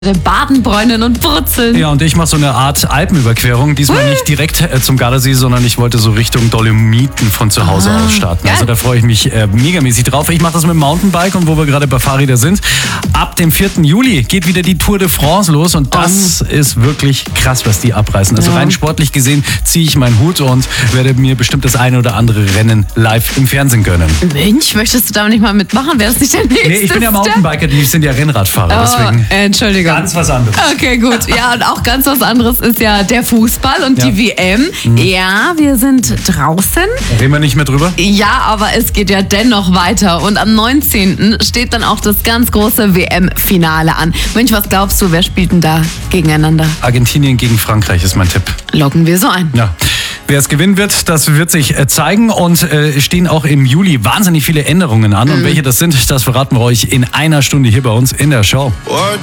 Baden, bräunen und brutzeln. Ja, und ich mache so eine Art Alpenüberquerung. Diesmal nicht direkt zum Gardasee, sondern ich wollte so Richtung Dolomiten von zu Hause aus starten. geil. Also da freue ich mich megamäßig drauf. Ich mache das mit dem Mountainbike und wo wir gerade bei Fahrrädern sind. Ab dem 4. Juli geht wieder die Tour de France los und das ist wirklich krass, was die abreißen. Also rein sportlich gesehen ziehe ich meinen Hut und werde mir bestimmt das eine oder andere Rennen live im Fernsehen gönnen. Mensch, möchtest du da nicht mal mitmachen? Wäre das nicht der nächste? Nee, ich bin ja Mountainbiker, die sind ja Rennradfahrer, deswegen Entschuldigung. ganz was anderes. Okay, gut. Ja, und auch ganz was anderes ist ja der Fußball und die WM. Ja, wir sind draußen. Reden wir nicht mehr drüber? Ja, aber es geht ja dennoch weiter. Und am 19. steht dann auch das ganz große WM-Finale an. Mensch, was glaubst du, wer spielt denn da gegeneinander? Argentinien gegen Frankreich ist mein Tipp. Loggen wir so ein. Ja. Wer es gewinnen wird, das wird sich zeigen und stehen auch im Juli wahnsinnig viele Änderungen an. Und welche das sind, das verraten wir euch in einer Stunde hier bei uns in der Show.